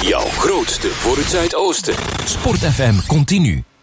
Jouw grootste voor het Zuidoosten. Sport FM continu.